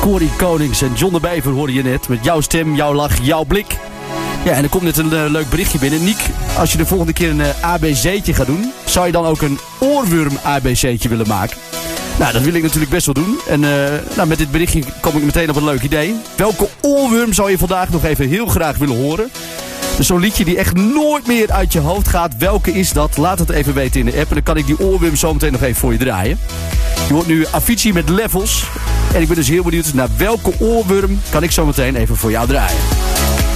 Corrie Konings en John de Bever hoorde je net. Met jouw stem, jouw lach, jouw blik. Ja, en er komt net een leuk berichtje binnen. Niek, als je de volgende keer een ABC'tje gaat doen, zou je dan ook een oorworm ABC'tje willen maken? Nou, dat wil ik natuurlijk best wel doen. En met dit berichtje kom ik meteen op een leuk idee. Welke oorworm zou je vandaag nog even heel graag willen horen? Dus zo'n liedje die echt nooit meer uit je hoofd gaat. Welke is dat? Laat het even weten in de app. En dan kan ik die oorworm zo meteen nog even voor je draaien. Je hoort nu Avicii met Levels. En ik ben dus heel benieuwd naar welke oorworm kan ik zo meteen even voor jou draaien.